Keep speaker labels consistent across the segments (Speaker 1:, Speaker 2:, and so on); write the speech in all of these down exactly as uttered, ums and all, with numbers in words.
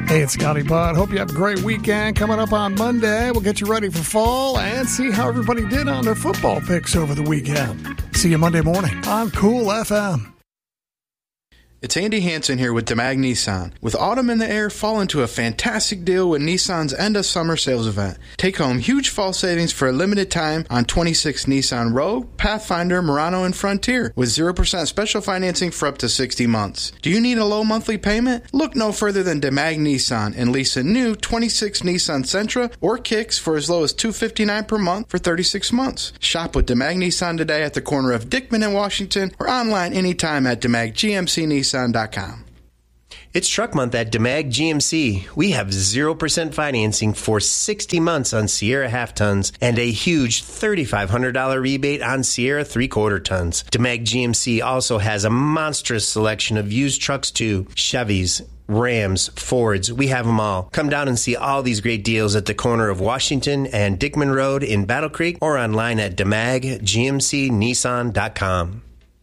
Speaker 1: Hey, it's Scotty Bud. Hope you have a great weekend coming up on Monday. We'll get you ready for fall and see how everybody did on their football picks over the weekend. See you Monday morning on Cool F M.
Speaker 2: It's Andy Hansen here with DeMag Nissan. With autumn in the air, fall into a fantastic deal with Nissan's end of summer sales event. Take home huge fall savings for a limited time on twenty-six Nissan Rogue, Pathfinder, Murano, and Frontier with zero percent special financing for up to sixty months. Do you need a low monthly payment? Look no further than DeMag Nissan and lease a new twenty-six Nissan Sentra or Kicks for as low as two hundred fifty-nine dollars per month for thirty-six months. Shop with DeMag Nissan today at the corner of Dickman and Washington or online anytime at demag g m c nissan dot com.
Speaker 3: It's Truck Month at DeMag G M C. We have zero percent financing for sixty months on Sierra half tons and a huge three thousand five hundred dollars rebate on Sierra three-quarter tons. DeMag G M C also has a monstrous selection of used trucks too. Chevys, Rams, Fords, we have them all. Come down and see all these great deals at the corner of Washington and Dickman Road in Battle Creek or online at demag g m c nissan dot com.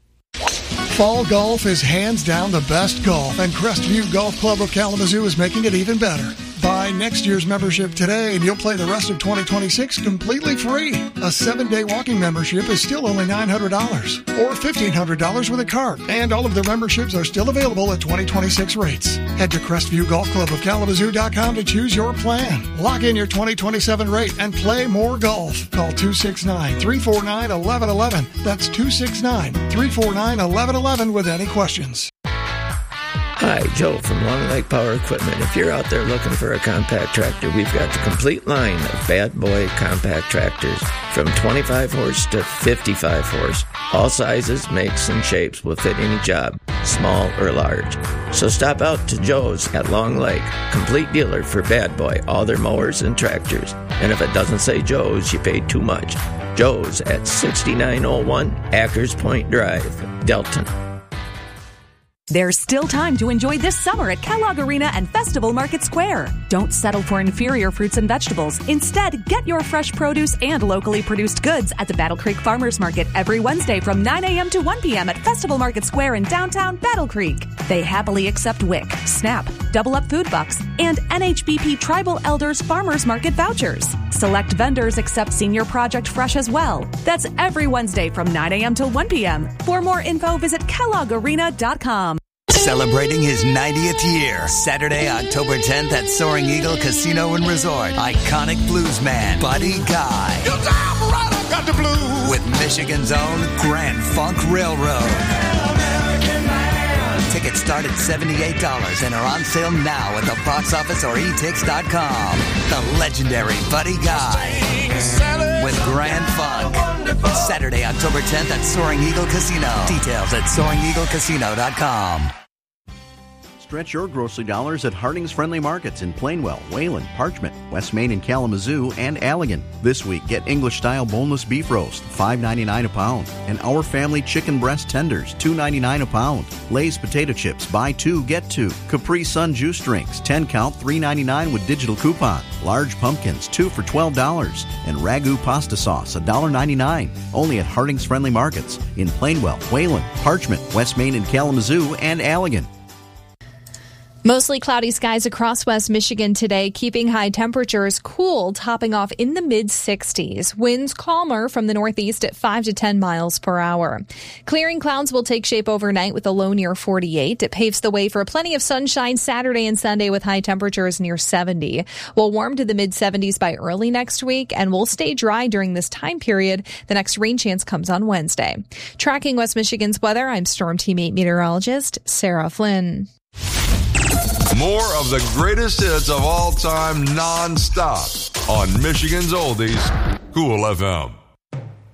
Speaker 1: Fall golf is hands down the best golf, and Crestview Golf Club of Kalamazoo is making it even better. Buy next year's membership today, and you'll play the rest of twenty twenty-six completely free. A seven-day walking membership is still only nine hundred dollars, or fifteen hundred dollars with a card, and all of their memberships are still available at twenty twenty-six rates. Head to crestview golf club of kalamazoo dot com to choose your plan. Lock in your twenty twenty-seven rate and play more golf. Call two six nine, three four nine, one one one one. That's two six nine, three four nine, one one one one with any questions.
Speaker 4: Hi, Joe from Long Lake Power Equipment. If you're out there looking for a compact tractor, we've got the complete line of Bad Boy compact tractors from twenty-five horse to fifty-five horse. All sizes, makes, and shapes will fit any job, small or large. So stop out to Joe's at Long Lake, complete dealer for Bad Boy, all their mowers and tractors. And if it doesn't say Joe's, you paid too much. Joe's at sixty-nine oh one Ackers Point Drive, Delton.
Speaker 5: There's still time to enjoy this summer at Kellogg Arena and Festival Market Square. Don't settle for inferior fruits and vegetables. Instead, get your fresh produce and locally produced goods at the Battle Creek Farmers Market every Wednesday from nine a.m. to one p.m. at Festival Market Square in downtown Battle Creek. They happily accept W I C, SNAP, Double Up Food Bucks, and N H B P Tribal Elders Farmers Market vouchers. Select vendors accept Senior Project Fresh as well. That's every Wednesday from nine a.m. till one p.m. For more info, visit kellogg arena dot com.
Speaker 6: Celebrating his ninetieth year, Saturday, October tenth at Soaring Eagle Casino and Resort. Iconic bluesman, Buddy Guy.
Speaker 7: You damn right I got the blues.
Speaker 6: With Michigan's own Grand Funk Railroad. Tickets start at seventy-eight dollars and are on sale now at the box office or e tix dot com. The legendary Buddy Guy with Grand Funk. Saturday, October tenth at Soaring Eagle Casino. Details at soaring eagle casino dot com.
Speaker 8: Stretch your grocery dollars at Harding's Friendly Markets in Plainwell, Wayland, Parchment, West Main and Kalamazoo, and Allegan. This week, get English-style boneless beef roast, five ninety-nine a pound, and Our Family chicken breast tenders, two ninety-nine a pound. Lay's potato chips, buy two, get two. Capri Sun juice drinks, ten count, three ninety-nine with digital coupon. Large pumpkins, two for twelve dollars. And Ragu pasta sauce, one ninety-nine. Only at Harding's Friendly Markets in Plainwell, Wayland, Parchment, West Main and Kalamazoo, and Allegan.
Speaker 9: Mostly cloudy skies across West Michigan today, keeping high temperatures cool, topping off in the mid sixties. Winds calmer from the northeast at five to ten miles per hour. Clearing clouds will take shape overnight with a low near forty-eight. It paves the way for plenty of sunshine Saturday and Sunday with high temperatures near seventy. We'll warm to the mid seventies by early next week and will stay dry during this time period. The next rain chance comes on Wednesday. Tracking West Michigan's weather, I'm Storm Team eight meteorologist Sarah Flynn.
Speaker 10: More of the greatest hits of all time non-stop on Michigan's Oldies, Cool F M.